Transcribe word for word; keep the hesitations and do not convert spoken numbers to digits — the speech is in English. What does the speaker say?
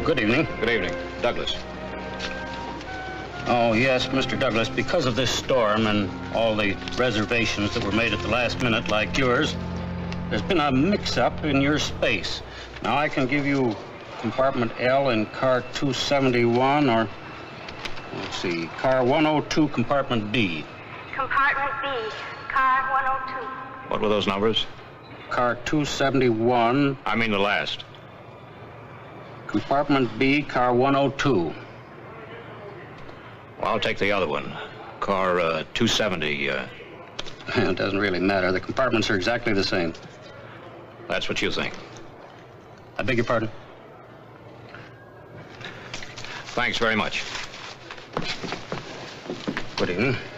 Good evening. Good evening. Douglas. Oh, yes, Mister Douglas, because of this storm and all the reservations that were made at the last minute like yours, there's been a mix-up in your space. Now, I can give you compartment L in car two seventy-one or, let's see, car one oh two, compartment B. Compartment B, car one oh two. What were those numbers? Car two seventy-one. I mean the last. Compartment B, car one oh two. Well, I'll take the other one. Car uh, two seventy. Uh... It doesn't really matter. The compartments are exactly the same. That's what you think. I beg your pardon? Thanks very much. Good evening.